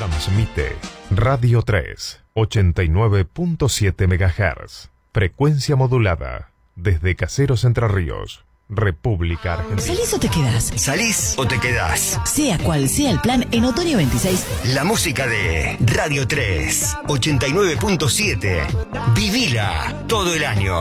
Transmite Radio 3, 89.7 MHz. Frecuencia modulada. Desde Caseros, Entre Ríos, República Argentina. ¿Salís o te quedás? ¿Salís o te quedás? Sea cual sea el plan, en Otoño 26. La música de Radio 3, 89.7. Vivila todo el año.